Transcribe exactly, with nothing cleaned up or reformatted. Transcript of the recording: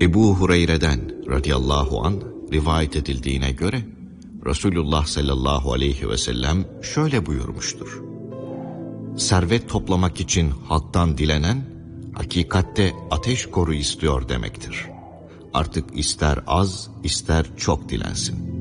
Ebu Hureyre'den radıyallahu an rivayet edildiğine göre Resulullah sallallahu aleyhi ve sellem şöyle buyurmuştur: servet toplamak için halktan dilenen, hakikatte ateş koru istiyor demektir. Artık ister az, ister çok dilensin.